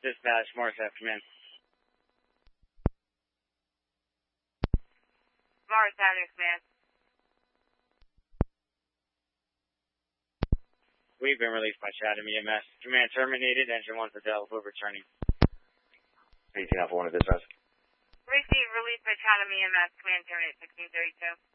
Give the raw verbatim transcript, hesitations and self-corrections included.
Dispatch, Morris F, come in. Morris Avenue, command. We've been released by Chatham E M S. Command terminated, engine one for Delaware returning. eighteen Alpha one to dispatch. Receive release by Chatham E M S, command terminated, sixteen thirty-two.